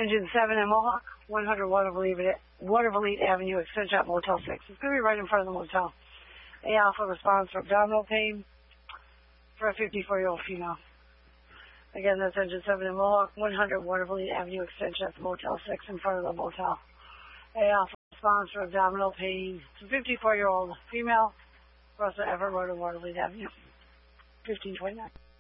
Engine 7 in Mohawk, 100 Watervliet Avenue, extension at Motel 6. It's going to be right in front of the motel. A alpha response for abdominal pain for a 54-year-old female. Again, that's Engine 7 in Mohawk, 100 Watervliet Avenue, extension at the Motel 6 in front of the motel. A alpha response for abdominal pain for a 54-year-old female. Russell Everett Road on Watervliet Avenue, 1529.